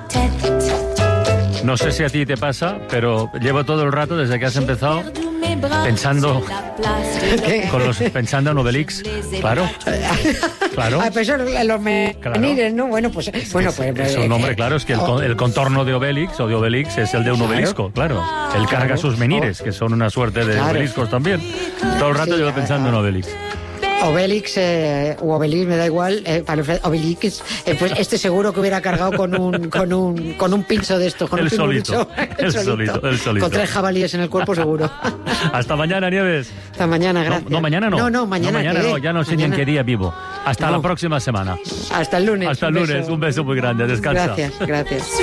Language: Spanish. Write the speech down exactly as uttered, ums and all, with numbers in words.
No sé si a ti te pasa, pero llevo todo el rato desde que has empezado pensando con los, pensando en Obelix. Claro, claro. Ah, pues eso, los menires, ¿no? Bueno, pues... Es, bueno, es, pues es un nombre, claro, es que el, el contorno de Obelix o de Obelix es el de un obelisco, claro. Él carga Claro. sus menires, que son una suerte de Claro. obeliscos también. Todo el rato Sí, llevo a- pensando a- en Obelix. Obelix eh, o Obelix, me da igual, eh, para los- Obelix, eh, pues este seguro que hubiera cargado con un con un con un pincho de estos, con El un solito, pincho, el solito, el solito. con tres jabalíes en el cuerpo seguro. Hasta mañana, Nieves. Hasta mañana, No, gracias. no, mañana no. No, no, mañana, No, mañana ¿qué? no, ya no sé ni en Mañana. qué día vivo. Hasta No. la próxima semana. Hasta el lunes. Hasta el un lunes, beso. un beso muy grande, descansa. Gracias, gracias.